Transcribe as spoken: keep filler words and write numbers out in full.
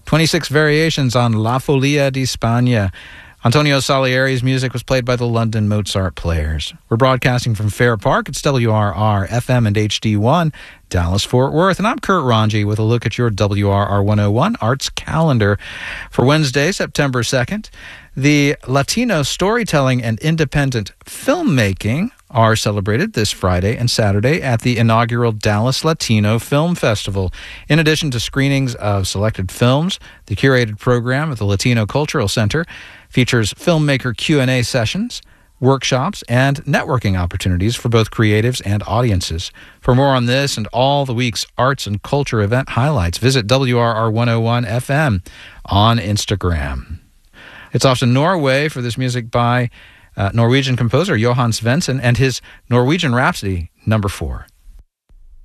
twenty-six variations on La Folia di Spagna. Antonio Salieri's music was played by the London Mozart Players. We're broadcasting from Fair Park. It's W R R F M and H D one, Dallas-Fort Worth. And I'm Kurt Ranji with a look at your W R R one oh one Arts Calendar for Wednesday, September second. The Latino storytelling and independent filmmaking are celebrated this Friday and Saturday at the inaugural Dallas Latino Film Festival. In addition to screenings of selected films, the curated program at the Latino Cultural Center features filmmaker Q and A sessions, workshops, and networking opportunities for both creatives and audiences. For more on this and all the week's arts and culture event highlights, visit W R R one oh one F M on Instagram. It's off to Norway for this music by uh, Norwegian composer Johan Svendsen and his Norwegian Rhapsody number four.